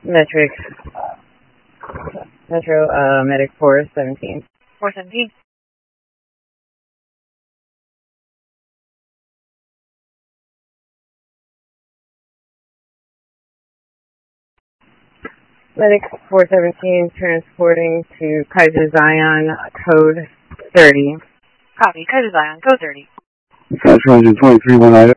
Metric, Medic 417. 417. Medic 417 transporting to Kaiser Zion, code 30. Copy. Kaiser Zion, code 30. Central Engine 23, 1 Idaho.